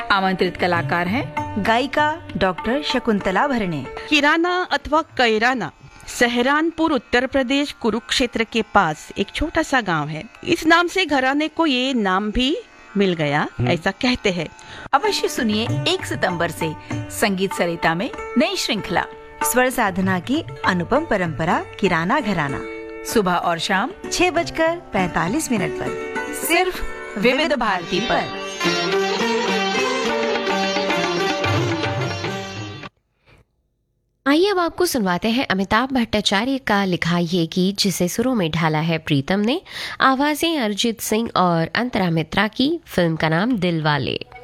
आमंत्रित कलाकार हैं गायिका डॉक्टर शकुंतला भरणे। किराना अथवा कैराना सहरानपुर उत्तर प्रदेश कुरुक्षेत्र के पास एक छोटा सा गांव है। इस नाम से घराने को ये नाम भी मिल गया, ऐसा कहते हैं। अवश्य सुनिए 1 सितंबर से संगीत सरिता में नई श्रृंखला स्वर साधना की अनुपम परंपरा किराना घराना, सुबह और शाम 6:45 पर सिर्फ विविध भारती पर। आइए अब आपको सुनवाते हैं अमिताभ भट्टाचार्य का लिखा ये गीत, जिसे सुरों में ढाला है प्रीतम ने। आवाजें अरिजीत सिंह और अंतरा मित्रा की। फिल्म का नाम दिलवाले।